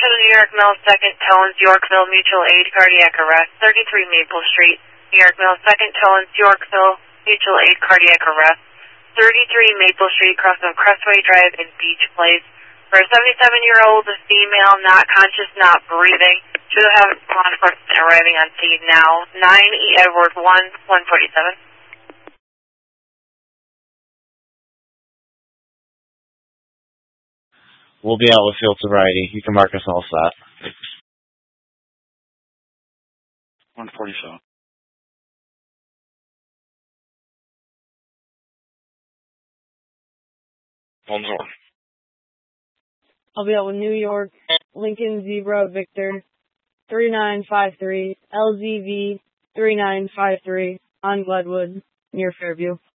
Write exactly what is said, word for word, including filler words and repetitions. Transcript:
for the New York Mill Second Tones, Yorkville Mutual Aid Cardiac Arrest, thirty-three Maple Street. New York Mill Second Tones, Yorkville Mutual Aid Cardiac Arrest, thirty-three Maple Street, crossing Crestway Drive in Beach Place. For a seventy-seven-year-old female, not conscious, not breathing. Should have law enforcement arriving on scene now. nine E. Edward one, one forty-seven. We'll be out with field sobriety. You can mark us all set. one forty-seven. One zero. I'll be out with New York, Lincoln Zebra Victor, three nine five three, L Z V three nine five three, on Gledwood, near Fairview.